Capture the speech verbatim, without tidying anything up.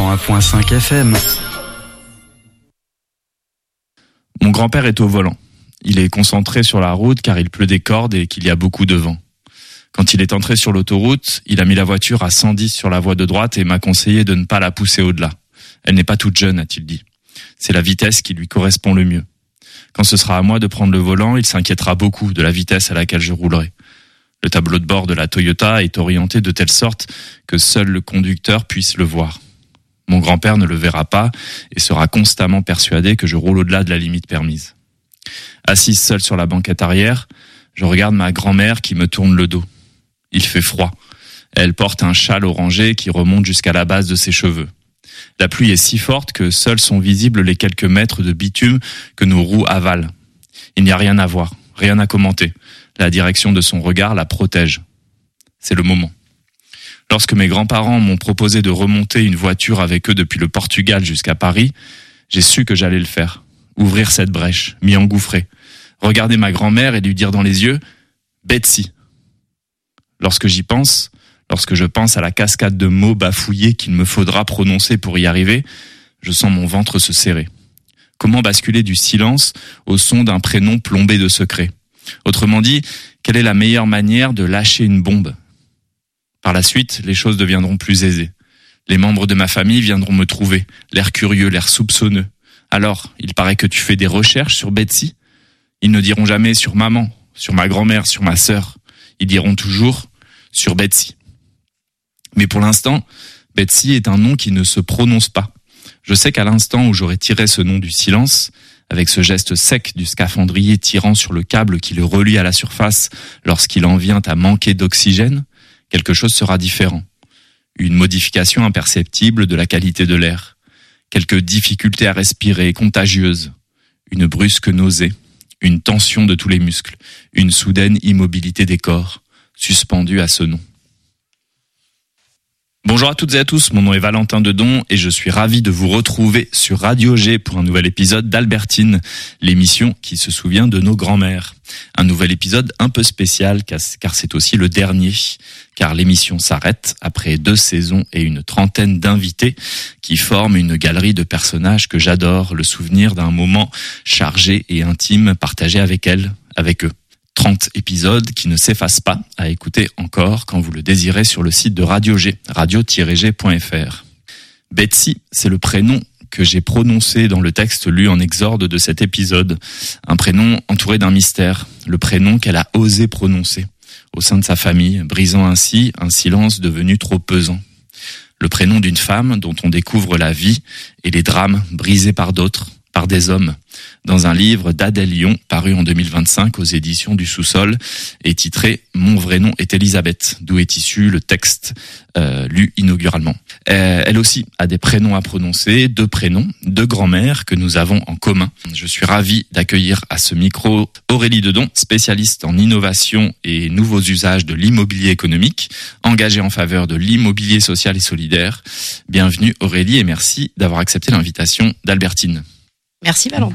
cent un virgule cinq F M. Mon grand-père est au volant. Il est concentré sur la route car il pleut des cordes et qu'il y a beaucoup de vent. Quand il est entré sur l'autoroute, il a mis la voiture à cent dix sur la voie de droite et m'a conseillé de ne pas la pousser au-delà. Elle n'est pas toute jeune, a-t-il dit. C'est la vitesse qui lui correspond le mieux. Quand ce sera à moi de prendre le volant, il s'inquiétera beaucoup de la vitesse à laquelle je roulerai. Le tableau de bord de la Toyota est orienté de telle sorte que seul le conducteur puisse le voir. Mon grand-père ne le verra pas et sera constamment persuadé que je roule au-delà de la limite permise. Assise seule sur la banquette arrière, je regarde ma grand-mère qui me tourne le dos. Il fait froid. Elle porte un châle orangé qui remonte jusqu'à la base de ses cheveux. La pluie est si forte que seuls sont visibles les quelques mètres de bitume que nos roues avalent. Il n'y a rien à voir, rien à commenter. La direction de son regard la protège. C'est le moment. Lorsque mes grands-parents m'ont proposé de remonter une voiture avec eux depuis le Portugal jusqu'à Paris, j'ai su que j'allais le faire. Ouvrir cette brèche, m'y engouffrer. Regarder ma grand-mère et lui dire dans les yeux « Betsy ». Lorsque j'y pense, lorsque je pense à la cascade de mots bafouillés qu'il me faudra prononcer pour y arriver, je sens mon ventre se serrer. Comment basculer du silence au son d'un prénom plombé de secrets ? Autrement dit, quelle est la meilleure manière de lâcher une bombe ? Par la suite, les choses deviendront plus aisées. Les membres de ma famille viendront me trouver, l'air curieux, l'air soupçonneux. Alors, il paraît que tu fais des recherches sur Betsy ? Ils ne diront jamais sur maman, sur ma grand-mère, sur ma sœur. Ils diront toujours sur Betsy. Mais pour l'instant, Betsy est un nom qui ne se prononce pas. Je sais qu'à l'instant où j'aurais tiré ce nom du silence, avec ce geste sec du scaphandrier tirant sur le câble qui le relie à la surface lorsqu'il en vient à manquer d'oxygène, quelque chose sera différent. Une modification imperceptible de la qualité de l'air. Quelques difficultés à respirer contagieuses. Une brusque nausée. Une tension de tous les muscles. Une soudaine immobilité des corps, suspendue à ce nom. Bonjour à toutes et à tous, mon nom est Valentin Dedon et je suis ravi de vous retrouver sur Radio G pour un nouvel épisode d'Albertine, l'émission qui se souvient de nos grands-mères. Un nouvel épisode un peu spécial car c'est aussi le dernier, car l'émission s'arrête après deux saisons et une trentaine d'invités qui forment une galerie de personnages que j'adore, le souvenir d'un moment chargé et intime partagé avec elles, avec eux. trente épisodes qui ne s'effacent pas à écouter encore quand vous le désirez sur le site de Radio G, radio tiret g point f r. Betsy, c'est le prénom que j'ai prononcé dans le texte lu en exorde de cet épisode. Un prénom entouré d'un mystère, le prénom qu'elle a osé prononcer au sein de sa famille, brisant ainsi un silence devenu trop pesant. Le prénom d'une femme dont on découvre la vie et les drames brisés par d'autres, par des hommes, dans un livre d'Adèle Lyon, paru en deux mille vingt-cinq aux éditions du Sous-Sol, et titré « Mon vrai nom est Elisabeth », d'où est issu le texte euh, lu inauguralement. Euh, elle aussi a des prénoms à prononcer, deux prénoms, deux grand-mères que nous avons en commun. Je suis ravi d'accueillir à ce micro Aurélie Dedon, spécialiste en innovation et nouveaux usages de l'immobilier économique, engagée en faveur de l'immobilier social et solidaire. Bienvenue Aurélie et merci d'avoir accepté l'invitation d'Albertine. Merci Valentin.